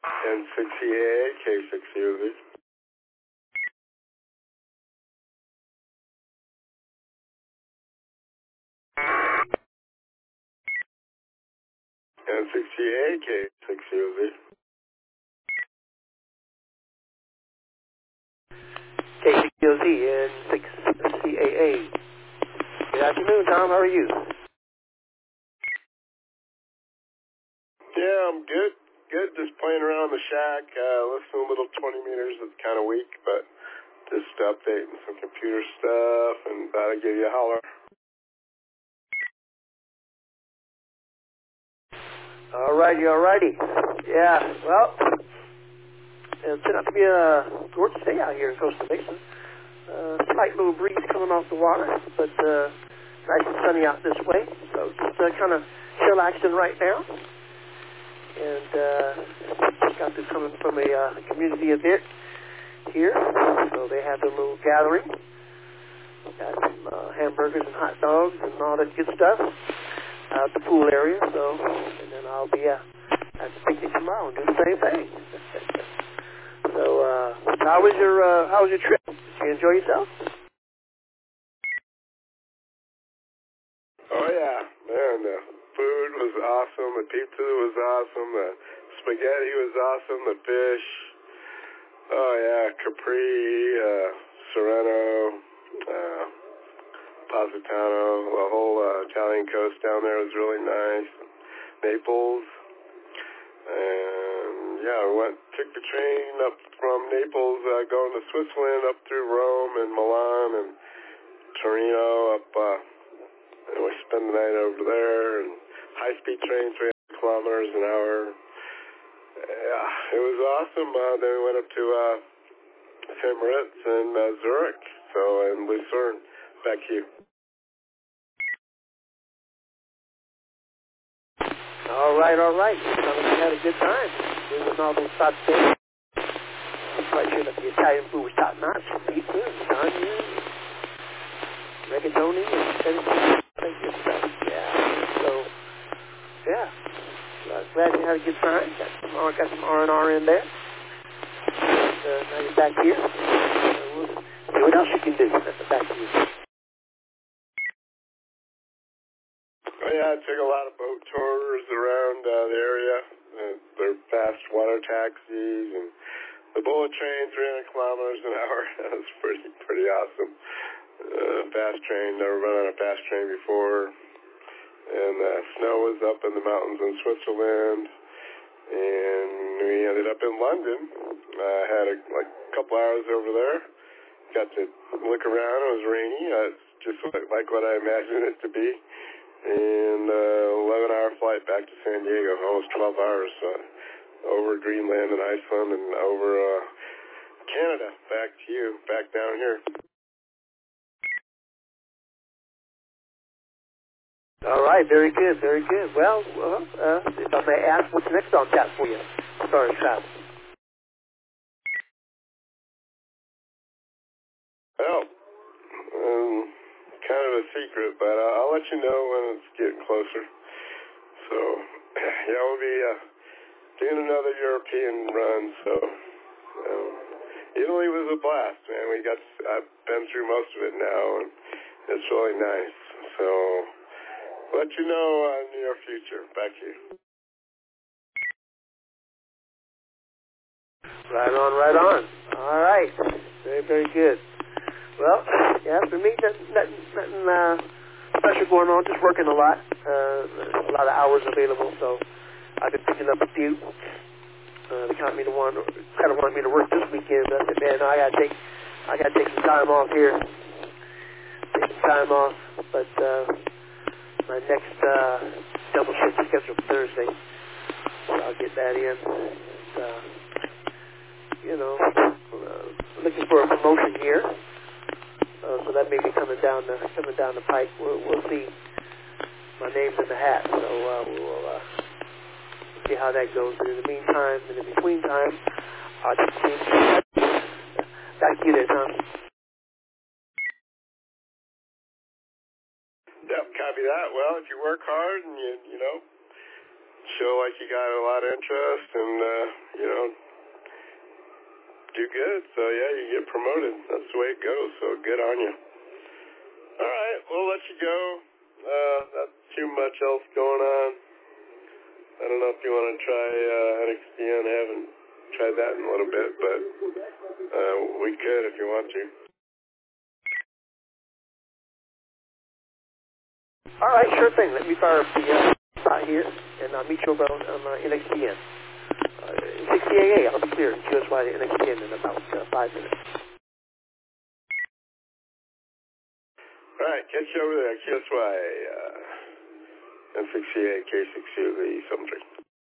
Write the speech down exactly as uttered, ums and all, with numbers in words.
N six E A A, K six U V. N six E A A, K six U V. K six U V and six C A A. Good afternoon, Tom. How are you? Yeah, I'm good. Good. Just playing around the shack. Uh, listening to a little twenty meters. It's kind of weak, but just updating some computer stuff and thought I'd give you a holler. All righty, all righty. Yeah, well, it turned out to be a gorgeous day out here in Costa Mesa. Uh, slight little breeze coming off the water, but uh, nice and sunny out this way. So just uh, kind of chillaxing right now. And uh, got this coming from a uh, community event here. So they have their little gathering. Got some uh, hamburgers and hot dogs and all that good stuff out at the pool area. So, and then I'll be uh, at the picnic tomorrow and do the same thing. So, uh, how was your uh, how was your trip? Did you enjoy yourself? Oh yeah, man. The food was awesome. The pizza was awesome. The spaghetti was awesome. The fish. Oh yeah, Capri, uh, Sorrento, uh, Positano. The whole uh, Italian coast down there was really nice. Naples. And yeah, we went, took the train up from Naples, uh, going to Switzerland, up through Rome and Milan and Torino, up, uh, and we spent the night over there, and high-speed train, three hundred kilometers an hour. Yeah, it was awesome. Uh, then we went up to uh, Saint Moritz and uh, Zurich, so, and Lucerne. Back to you. All right, all right. Sounds like you had a good time. Doing all those top things. I'm quite sure that the Italian food was top notch. Pizza, lasagna, rigatoni, and everything. Good stuff. Yeah. So, yeah. So I'm glad you had a good time. Got some, got some R and R in there. And, uh, now you're back here. So we'll see what else you can do. Back to you. Oh, yeah, I took a lot of boat tours around uh, the area. Uh, they're fast water taxis and the bullet train, three hundred kilometers an hour. That was pretty pretty awesome. Uh, fast train, never run on a fast train before. And uh, snow was up in the mountains in Switzerland. And we ended up in London. I uh, had a like couple hours over there. Got to look around. It was rainy. Uh, it's just like what I imagined it to be. And uh, eleven hour flight back to San Diego, almost twelve hours, uh, over Greenland and Iceland and over uh, Canada, back to you, back down here. All right, very good, very good. Well, well uh, if I may ask, what's next on tap for you as far as travel? Well, um, kind of a secret, but uh, I'll let you know when it's getting closer. So, yeah, we'll be uh, doing another European run, so um, Italy was a blast, man. We got, I've been through most of it now, and it's really nice. So, let you know uh, in the near future. Back to you. Right on, right on. All right. Very, very good. Well, yeah, for me, nothing, nothing, nothing uh, special going on. Just working a lot. Uh, a lot of hours available, so I've been picking up a few. Uh, they kind of me to want, kind of wanted me to work this weekend, but I said, man, no, I gotta take, I gotta take some time off here. Take some time off, but uh, my next uh, double shift is scheduled for Thursday, so I'll get that in. And, uh, you know, uh, looking for a promotion here, uh, so that may be coming down the coming down the pike. We'll, we'll see. My name's in the hat, so uh, we'll uh, see how that goes. But in the meantime, in the between time, I'll just keep back to you there, Tom. Yep, copy that. Well, if you work hard and you you know show like you got a lot of interest and, uh, you know, do good. So, yeah, you get promoted. That's the way it goes, so good on you. All right, we'll let you go. Uh, not too much else going on. I don't know if you want to try uh, N X T N. I haven't tried that in a little bit, but uh, we could if you want to. All right, sure thing. Let me fire up the uh, spot here, and I'll meet you over on, on uh, N X T N. Uh, sixty A A, I'll be clear. Q S Y to N X T N in about uh, five minutes. All right, catch you over there. Q S Y, uh, N sixty-eight, K sixty, the something.